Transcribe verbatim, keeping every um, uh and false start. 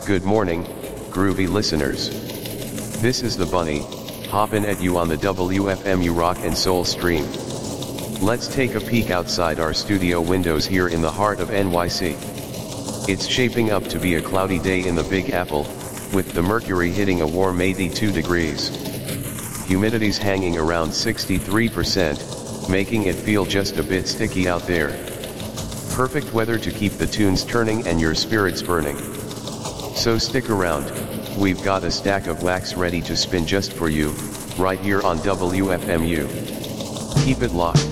Good morning, groovy listeners. This is the Bunny, hoppin' at you on the W F M U Rock and Soul stream. Let's take a peek outside our studio windows here in the heart of N Y C. It's shaping up to be a cloudy day in the Big Apple, with the mercury hitting a warm eighty-two degrees. Humidity's hanging around sixty-three percent, making it feel just a bit sticky out there. Perfect weather to keep the tunes turning and your spirits burning. So stick around, we've got a stack of wax ready to spin just for you, right here on W F M U. Keep it locked.